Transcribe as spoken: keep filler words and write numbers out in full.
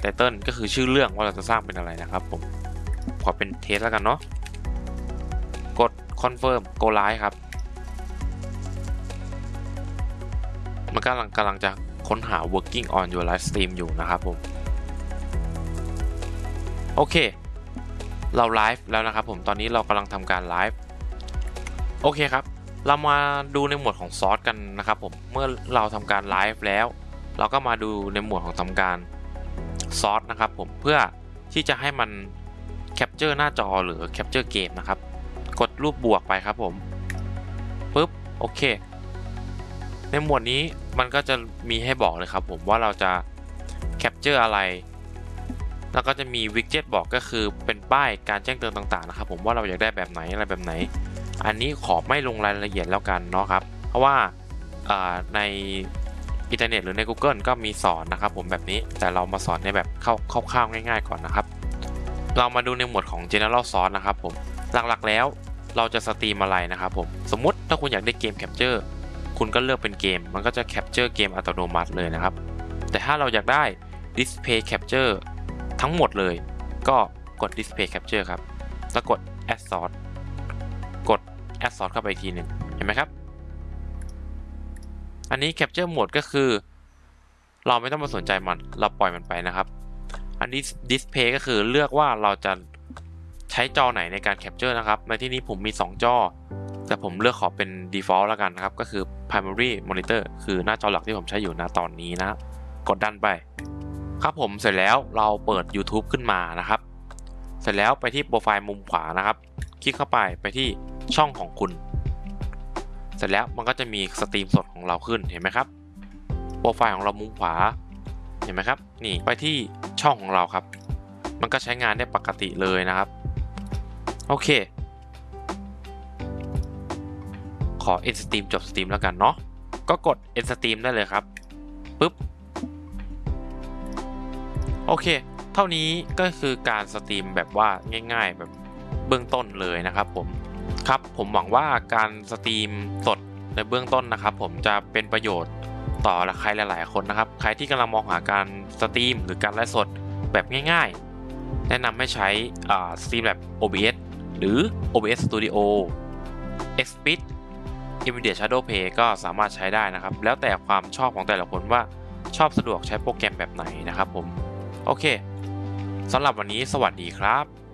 title ก็คือชื่อเรื่องว่าเราจะสร้างเป็นอะไรนะครับผมขอเป็นเทสแล้วกันเนาะกด confirm go live ครับมันกำลังกำลังจะค้นหา working on your live stream อยู่นะครับผมโอเคเราไลฟ์แล้วนะครับผมตอนนี้เรากำลังทำการไลฟ์โอเคครับเรามาดูในหมวดของซอสกันนะครับผมเมื่อเราทำการไลฟ์แล้วเราก็มาดูในหมวดของทำการซอสนะครับผมเพื่อที่จะให้มันแคปเจอร์หน้าจอหรือแคปเจอร์เกมนะครับกดรูปบวกไปครับผมปึ๊บโอเคในหมวดนี้มันก็จะมีให้บอกเลยครับผมว่าเราจะแคปเจอร์อะไรแล้วก็จะมีวิดเจ็ตบอกก็คือเป็นป้ายการแจ้งเตือนต่างๆนะครับผมว่าเราอยากได้แบบไหนอะไรแบบไหนอันนี้ขอไม่ลงรายละเอียดแล้วกันเนาะครับเพราะว่าในอินเทอร์เน็ตหรือใน Google ก็มีสอนนะครับผมแบบนี้แต่เรามาสอนในแบบคร่าวๆง่ายๆก่อนนะครับเรามาดูในหมวดของ General Source นะครับผมหลักๆแล้วเราจะสตรีมอะไรนะครับผมสมมุติถ้าคุณอยากได้เกมแคปเจอร์คุณก็เลือกเป็นเกมมันก็จะแคปเจอร์เกมอัตโนมัติเลยนะครับแต่ถ้าเราอยากได้ Display Capture ทั้งหมดเลยก็กด Display Capture ครับแล้วกด Add Source กด Add Source เข้าไปอีกทีหนึ่งเห็นไหมครับอันนี้ Capture Mode ก็คือเราไม่ต้องมาสนใจมันเราปล่อยมันไปนะครับอันนี้ Display ก็คือเลือกว่าเราจะใช้จอไหนในการ Capture นะครับในที่นี้ผมมีสองจอแต่ผมเลือกขอเป็น Default แล้วกันนะครับก็คือ Primary Monitor คือหน้าจอหลักที่ผมใช้อยู่ณตอนนี้นะกดดันไปครับผมเสร็จแล้วเราเปิด YouTube ขึ้นมานะครับเสร็จแล้วไปที่โปรไฟล์มุมขวานะครับคลิกเข้าไปไปที่ช่องของคุณเสร็จแล้วมันก็จะมีสตรีมสดของเราขึ้นเห็นไหมครับโปรไฟล์ของเรามุมขวาเห็นไหมครับนี่ไปที่ช่องของเราครับมันก็ใช้งานได้ปกติเลยนะครับโอเคขอ end stream จบสตรีมแล้วกันเนาะก็กด end stream ได้เลยครับปึ๊บโอเคเท่านี้ก็คือการสตรีมแบบว่าง่ายๆแบบเบื้องต้นเลยนะครับผมครับผมหวังว่าการสตรีมสดในเบื้องต้นนะครับผมจะเป็นประโยชน์ต่อใครหลายๆคนนะครับใครที่กำลังมองหาการสตรีมหรือการไลฟ์สดแบบง่ายๆแนะนำให้ใช้สตรีมแบบ โอ บี เอส หรือ โอ บี เอส Studio Xsplit Immediate Shadow Play ก็สามารถใช้ได้นะครับแล้วแต่ความชอบของแต่ละคนว่าชอบสะดวกใช้โปรแกรมแบบไหนนะครับผมโอเคสำหรับวันนี้สวัสดีครับ